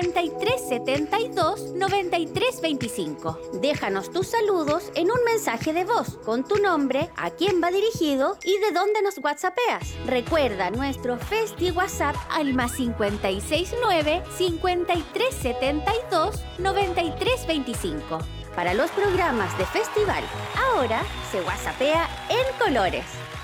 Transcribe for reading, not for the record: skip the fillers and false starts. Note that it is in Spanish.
9372 9325. Déjanos tus saludos en un mensaje de voz con tu nombre, a quién va dirigido y de dónde nos whatsappeas. Recuerda nuestro Festi WhatsApp al +569 5372 9325. Para los programas de festival, ahora se whatsappea en colores.